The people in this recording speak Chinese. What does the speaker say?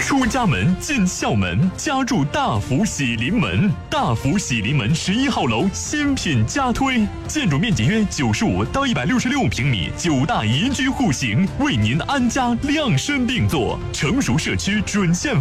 出家门进校门，家住大福喜临门。大福喜临门11号楼新品加推，建筑面积约95到166平米，9大宜居户型，为您安家量身定做，成熟社区准现